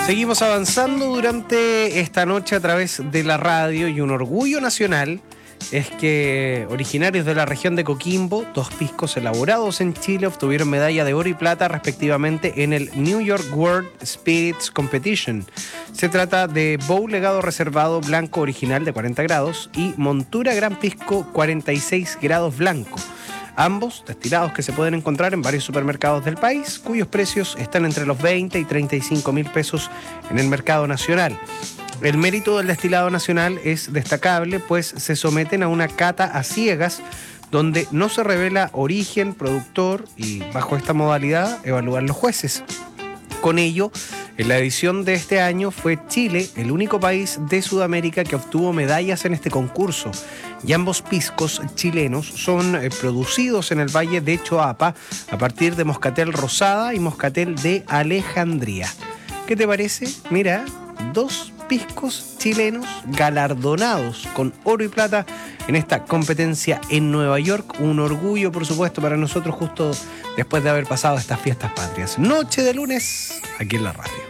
Seguimos avanzando durante esta noche a través de la radio y un orgullo nacional es que originarios de la región de Coquimbo, 2 piscos elaborados en Chile, obtuvieron medalla de oro y plata respectivamente en el New York World Spirits Competition. Se trata de Bow Legado Reservado Blanco Original de 40 grados y Montura Gran Pisco 46 grados blanco. Ambos destilados que se pueden encontrar en varios supermercados del país, cuyos precios están entre los 20 y 35 mil pesos en el mercado nacional. El mérito del destilado nacional es destacable, pues se someten a una cata a ciegas, donde no se revela origen, productor y bajo esta modalidad evalúan los jueces. Con ello, en la edición de este año fue Chile el único país de Sudamérica que obtuvo medallas en este concurso. Y ambos piscos chilenos son producidos en el Valle de Choapa a partir de Moscatel Rosada y Moscatel de Alejandría. ¿Qué te parece? Mira, 2 piscos chilenos galardonados con oro y plata en esta competencia en Nueva York. Un orgullo, por supuesto, para nosotros justo después de haber pasado estas fiestas patrias. Noche de lunes, aquí en la radio.